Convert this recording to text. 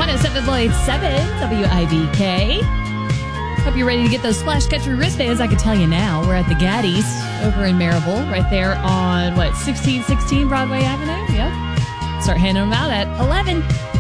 107.7 WIBK. Hope you're ready to get those Splash Country wristbands. I can tell you now, we're at the Gaddy's over in Maryville, right there on, 1616 Broadway Avenue? Yep. Start handing them out at 11.